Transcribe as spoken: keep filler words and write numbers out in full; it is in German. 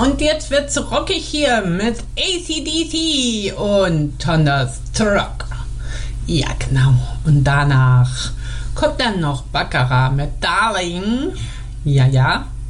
Und jetzt wird's rockig hier mit A C D C und Thunderstruck. Ja, genau. Und danach kommt dann noch Baccarat mit Darling. Ja, ja.